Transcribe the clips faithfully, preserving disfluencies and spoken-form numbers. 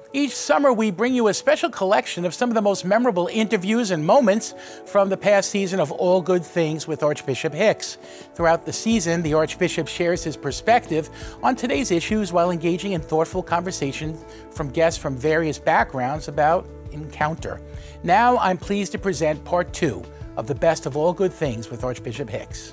Each summer, we bring you a special collection of some of the most memorable interviews and moments from the past season of All Good Things with Archbishop Hicks. Throughout the season, the Archbishop shares his perspective on today's issues while engaging in thoughtful conversation from guests from various backgrounds about encounter. Now, I'm pleased to present part two of the Best of All Good Things with Archbishop Hicks.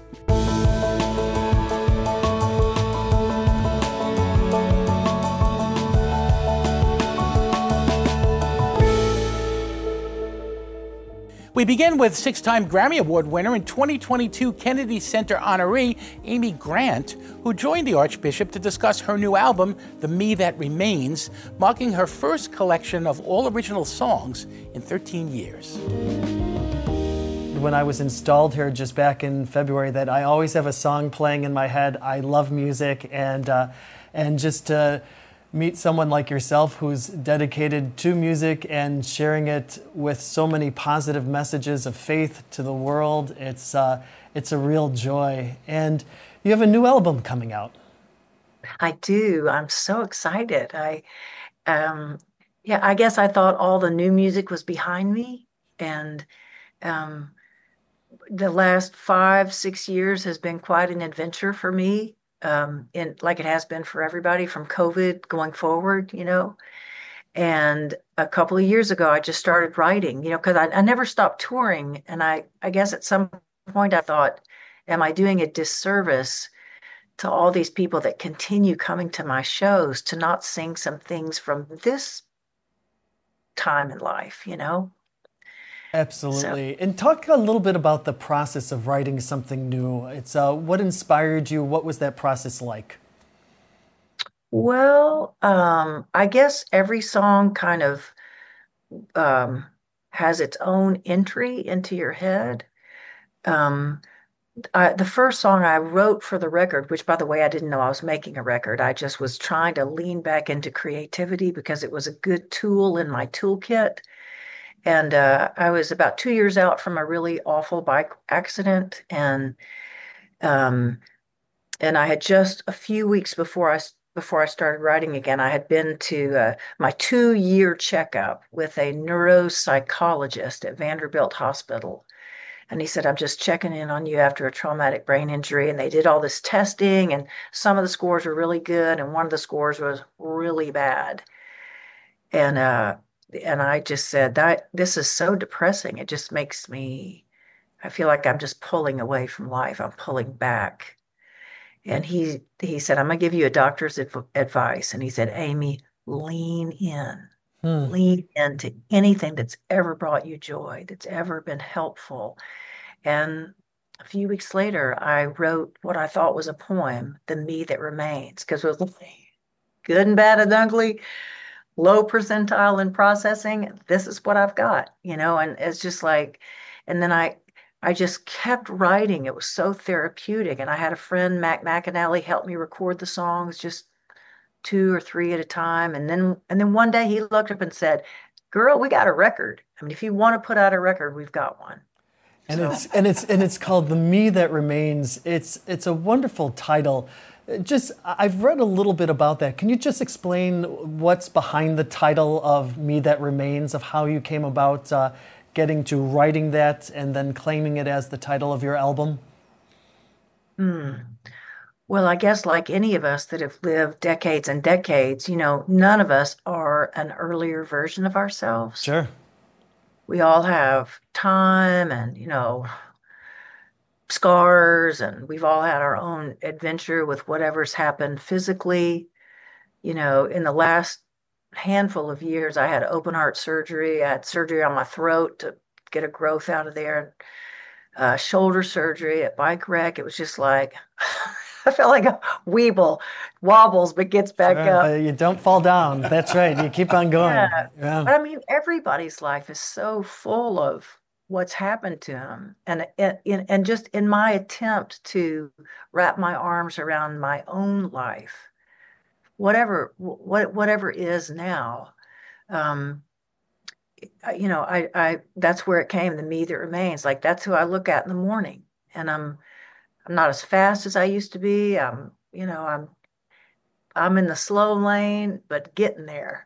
We begin with six-time Grammy Award winner and twenty twenty-two Kennedy Center honoree Amy Grant, who joined the Archbishop to discuss her new album, The Me That Remains, marking her first collection of all original songs in thirteen years. When I was installed here just back in February, that I always have a song playing in my head. I love music, and uh, and just to meet someone like yourself who's dedicated to music and sharing it with so many positive messages of faith to the world, it's uh, it's a real joy. And you have a new album coming out. I do. I'm so excited. I, um, yeah, I guess I thought all the new music was behind me, and um, the last five, six years has been quite an adventure for me. Um, in like it has been for everybody from COVID going forward, you know. And a couple of years ago, I just started writing, you know, because I, I never stopped touring. And I, I guess at some point I thought, am I doing a disservice to all these people that continue coming to my shows to not sing some things from this time in life, you know? Absolutely. So, and talk a little bit about the process of writing something new. It's uh, what inspired you? What was that process like? Well, um, I guess every song kind of um, has its own entry into your head. Um, I, the first song I wrote for the record, which by the way, I didn't know I was making a record. I just was trying to lean back into creativity because it was a good tool in my toolkit. And uh, I was about two years out from a really awful bike accident, and um, and I had just a few weeks before I before I started writing again. I had been to uh, my two-year checkup with a neuropsychologist at Vanderbilt Hospital, and he said, "I'm just checking in on you after a traumatic brain injury." And they did all this testing, and some of the scores were really good, and one of the scores was really bad, and uh, and I just said that this is so depressing. It just makes me, I feel like I'm just pulling away from life. I'm pulling back. And he he said, I'm going to give you a doctor's adv- advice. And he said, Amy, lean in. Hmm. Lean into anything that's ever brought you joy, that's ever been helpful. And a few weeks later, I wrote what I thought was a poem, The Me That Remains, because it was good and bad and ugly, low percentile in processing. This is what I've got, you know, and it's just like, and then I, I just kept writing. It was so therapeutic. And I had a friend, Mac McAnally, help me record the songs, just two or three at a time. And then, and then one day he looked up and said, girl, we got a record. I mean, if you want to put out a record, we've got one. And so. it's, and it's, and it's called The Me That Remains. It's, it's a wonderful title. Just, I've read a little bit about that. Can you just explain what's behind the title of Me That Remains, of how you came about uh, getting to writing that and then claiming it as the title of your album? Hmm. Well, I guess like any of us that have lived decades and decades, you know, none of us are an earlier version of ourselves. Sure. We all have time and, you know, scars, and we've all had our own adventure with whatever's happened physically. You know, in the last handful of years, I had open heart surgery. I had surgery on my throat to get a growth out of there. Uh, shoulder surgery, at bike wreck. It was just like, I felt like a weeble, wobbles, but gets back sure, up. But you don't fall down. That's right. You keep on going. Yeah. Yeah. But I mean, everybody's life is so full of what's happened to him, and and and just in my attempt to wrap my arms around my own life, whatever what whatever is now, um, you know, I I that's where it came. The me that remains, like that's who I look at in the morning, and I'm I'm not as fast as I used to be. I'm you know I'm I'm in the slow lane, but getting there.